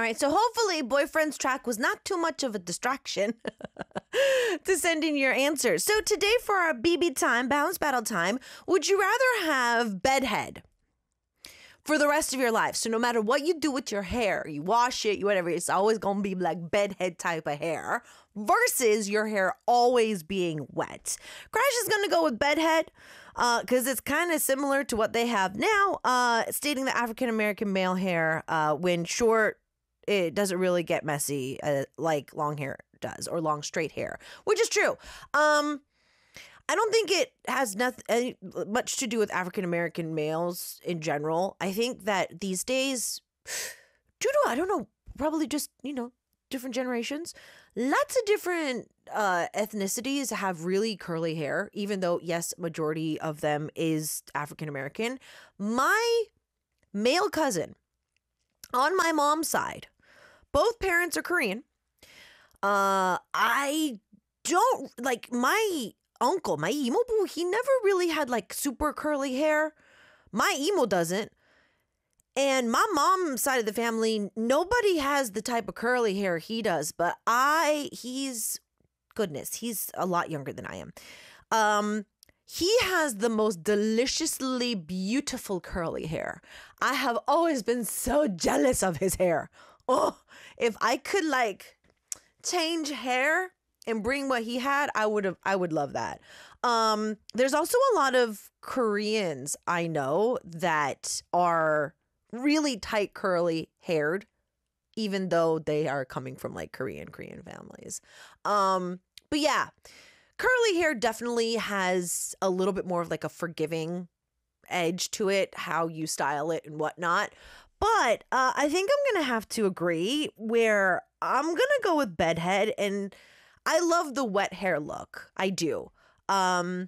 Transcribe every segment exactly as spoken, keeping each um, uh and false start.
right. So hopefully boyfriend's track was not too much of a distraction to send in your answers. So today for our B B time, balance battle time, would you rather have bedhead for the rest of your life? So no matter what you do with your hair, you wash it, you whatever, it's always going to be like bedhead type of hair versus your hair always being wet. Crash is going to go with bedhead because uh, it's kind of similar to what they have now, uh, stating that African-American male hair, uh, when short, it doesn't really get messy uh, like long hair does, or long straight hair, which is true. Um, I don't think it has nothing much to do with African American males in general. I think that these days, due to, I don't know, probably just, you know, different generations, lots of different uh, ethnicities have really curly hair, even though, yes, majority of them is African American. My male cousin on my mom's side, both parents are Korean. Uh, I don't, like, my uncle, my emo boo, he never really had like super curly hair. My emo doesn't. And my mom's side of the family, nobody has the type of curly hair he does. But I, he's, goodness, he's a lot younger than I am. Um, he has the most deliciously beautiful curly hair. I have always been so jealous of his hair. Oh, if I could like change hair and bring what he had, I would have, I would love that. Um, there's also a lot of Koreans I know that are really tight, curly haired, even though they are coming from like Korean, Korean families. Um, but yeah, curly hair definitely has a little bit more of like a forgiving edge to it, how you style it and whatnot. But uh, I think I'm going to have to agree where I'm going to go with bedhead, and I love the wet hair look. I do. Um,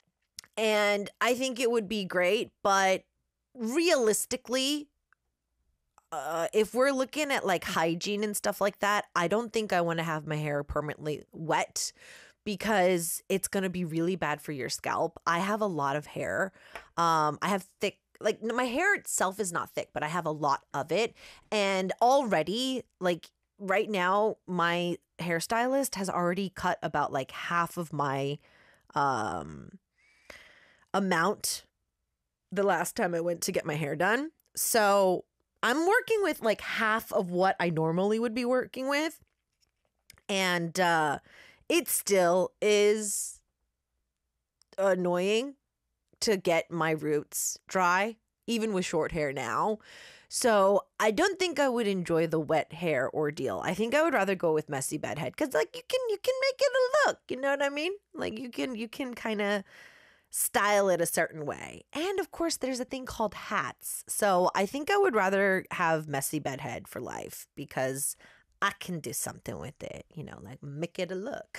and I think it would be great, but realistically, uh, if we're looking at like hygiene and stuff like that, I don't think I want to have my hair permanently wet because it's going to be really bad for your scalp. I have a lot of hair. Um, I have thick, like my hair itself is not thick, but I have a lot of it. And already, like right now, my hairstylist has already cut about like half of my um amount the last time I went to get my hair done. So I'm working with like half of what I normally would be working with. And uh it still is annoying to get my roots dry, even with short hair now. So I don't think I would enjoy the wet hair ordeal. I think I would rather go with messy bedhead because like you can you can make it a look. You know what I mean? Like you can you can kind of style it a certain way. And of course, there's a thing called hats. So I think I would rather have messy bedhead for life because I can do something with it. You know, like make it a look.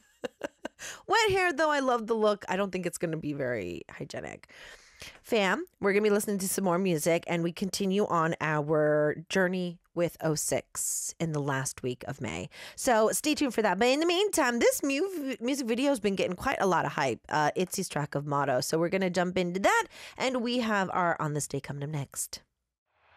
Wet hair, though, I love the look. I don't think it's going to be very hygienic. Fam, we're going to be listening to some more music, and we continue on our journey with oh six in the last week of May. So stay tuned for that. But in the meantime, this mu- music video has been getting quite a lot of hype. Uh, Itzy's track of Motto. So we're going to jump into that, and we have our On This Day coming up next.